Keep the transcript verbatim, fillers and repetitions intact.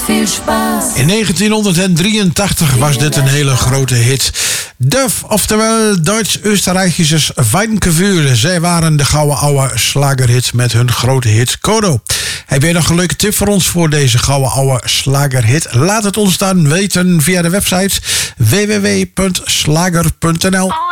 viel Spaß. In negentienhonderddrieëntachtig was dit een hele grote hit. Duff, oftewel Duits-Österreichisches Weingefühl. Zij waren de gouden oude slagerhit met hun grote hit Kodo. Heb jij nog een leuke tip voor ons voor deze gouden oude slagerhit? Laat het ons dan weten via de website w w w punt slager punt n l.